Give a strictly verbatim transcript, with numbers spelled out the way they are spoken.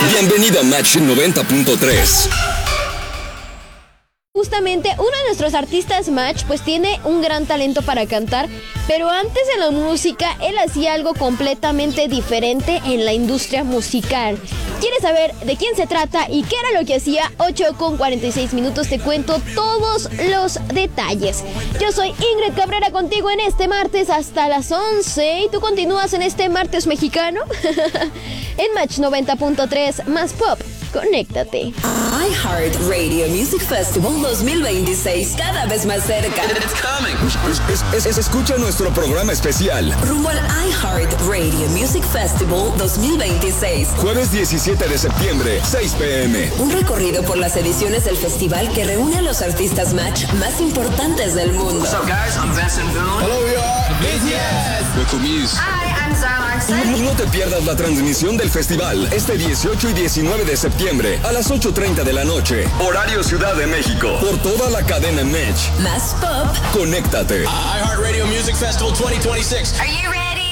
Bienvenido a Match noventa punto tres. Justamente uno de nuestros artistas Match pues tiene un gran talento para cantar, pero antes de la música él hacía algo completamente diferente en la industria musical. ¿Quieres saber de quién se trata y qué era lo que hacía? ocho con cuarenta y seis minutos, te cuento todos los detalles. Yo soy Ingrid Cabrera contigo en este martes hasta las once y tú continúas en este martes mexicano en Match noventa punto tres, más pop. Conéctate. iHeart Radio Music Festival dos mil veintiséis, cada vez más cerca. It's coming. Es, es, es, escucha nuestro programa especial. Rumbo al iHeart Radio Music Festival dos mil veintiséis. Jueves diecisiete de septiembre, seis p.m. Un recorrido por las ediciones del festival que reúne a los artistas Match más importantes del mundo. What's up, guys? I'm Benson Boone. Hello, we are B T S. With Muse. Hi, I'm Zara Larsson. No te pierdas la transmisión del festival este dieciocho y diecinueve de septiembre a las ocho treinta de la noche. Horario Ciudad de México. Por toda la cadena Match. Más pop. Conéctate. iHeart Radio Music Festival twenty twenty-six. Are you ready?